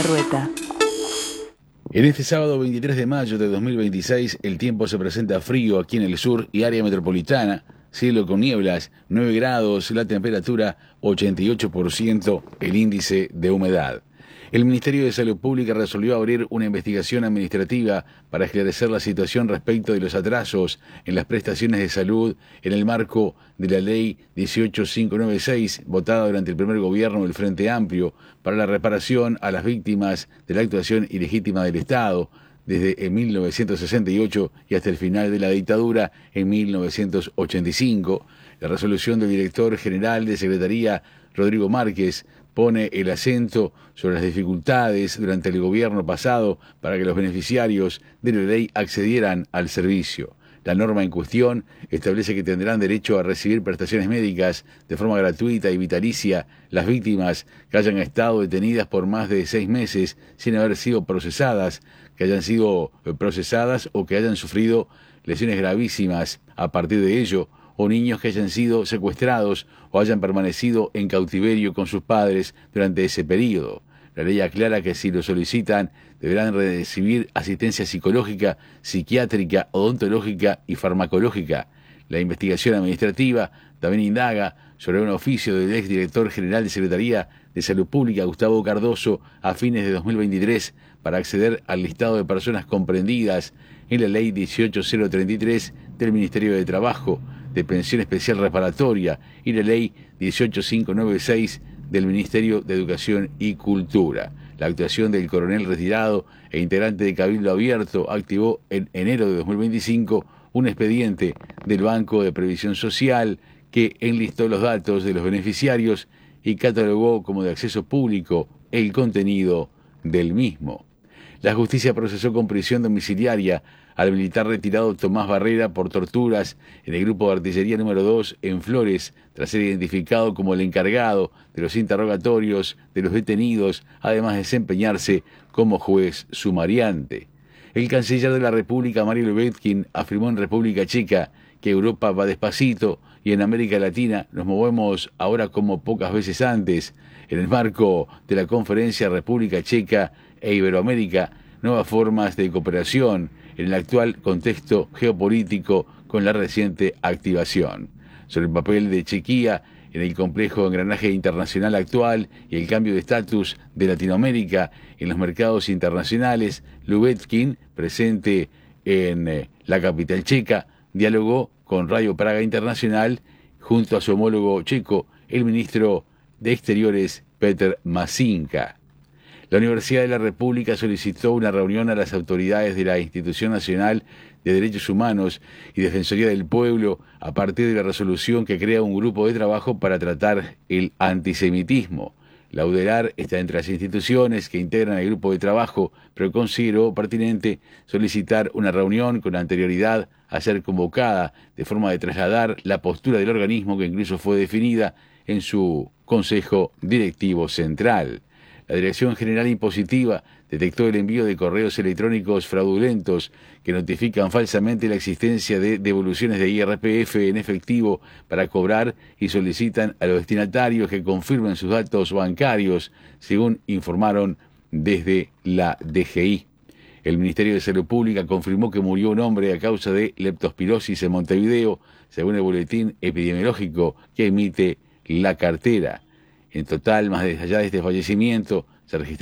Larrueta. En este sábado 23 de mayo de 2026, el tiempo se presenta frío aquí en el sur y área metropolitana, cielo con nieblas, 9 grados, la temperatura 88%, el índice de humedad. El Ministerio de Salud Pública resolvió abrir una investigación administrativa para esclarecer la situación respecto de los atrasos en las prestaciones de salud en el marco de la Ley 18596, votada durante el primer gobierno del Frente Amplio, para la reparación a las víctimas de la actuación ilegítima del Estado desde 1968 y hasta el final de la dictadura en 1985. La resolución del director general de Secretaría, Rodrigo Márquez, pone el acento sobre las dificultades durante el gobierno pasado para que los beneficiarios de la ley accedieran al servicio. La norma en cuestión establece que tendrán derecho a recibir prestaciones médicas de forma gratuita y vitalicia las víctimas que hayan estado detenidas por más de 6 meses sin haber sido procesadas, que hayan sido procesadas o que hayan sufrido lesiones gravísimas a partir de ello, o niños que hayan sido secuestrados o hayan permanecido en cautiverio con sus padres durante ese periodo. La ley aclara que si lo solicitan deberán recibir asistencia psicológica, psiquiátrica, odontológica y farmacológica. La investigación administrativa también indaga sobre un oficio del exdirector general de Secretaría de Salud Pública, Gustavo Cardoso, a fines de 2023 para acceder al listado de personas comprendidas en la Ley 18033 del Ministerio de Trabajo, de Pensión Especial Reparatoria, y la Ley 18596 del Ministerio de Educación y Cultura. La actuación del coronel retirado e integrante de Cabildo Abierto activó en enero de 2025 un expediente del Banco de Previsión Social que enlistó los datos de los beneficiarios y catalogó como de acceso público el contenido del mismo. La justicia procesó con prisión domiciliaria al militar retirado Tomás Barrera por torturas en el grupo de artillería número 2 en Flores, tras ser identificado como el encargado de los interrogatorios de los detenidos, además de desempeñarse como juez sumariante. El canciller de la República, Mario Lubetkin, afirmó en República Checa que Europa va despacito y en América Latina nos movemos ahora como pocas veces antes. En el marco de la conferencia República Checa e Iberoamérica, nuevas formas de cooperación en el actual contexto geopolítico con la reciente activación. Sobre el papel de Chequia en el complejo engranaje internacional actual y el cambio de estatus de Latinoamérica en los mercados internacionales, Lubetkin, presente en la capital checa, dialogó con Radio Praga Internacional junto a su homólogo checo, el ministro de Exteriores, Petr Masinka. La Universidad de la República solicitó una reunión a las autoridades de la Institución Nacional de Derechos Humanos y Defensoría del Pueblo a partir de la resolución que crea un grupo de trabajo para tratar el antisemitismo. La UDELAR está entre las instituciones que integran el grupo de trabajo, pero consideró pertinente solicitar una reunión con anterioridad a ser convocada, de forma de trasladar la postura del organismo, que incluso fue definida en su Consejo Directivo Central. La Dirección General Impositiva detectó el envío de correos electrónicos fraudulentos que notifican falsamente la existencia de devoluciones de IRPF en efectivo para cobrar y solicitan a los destinatarios que confirmen sus datos bancarios, según informaron desde la DGI. El Ministerio de Salud Pública confirmó que murió un hombre a causa de leptospirosis en Montevideo, según el boletín epidemiológico que emite la cartera. En total, más allá de este fallecimiento, se registraron